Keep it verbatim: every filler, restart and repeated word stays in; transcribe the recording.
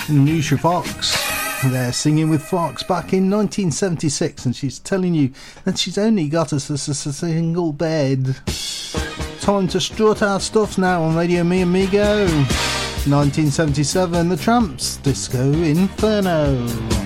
Lucia Fox. They're singing with Fox back in nineteen seventy-six, and she's telling you that she's only got us a, a, a single bed. Time to strut our stuffs now on Radio Me Amigo. nineteen seventy-seven, The Tramps, Disco Inferno.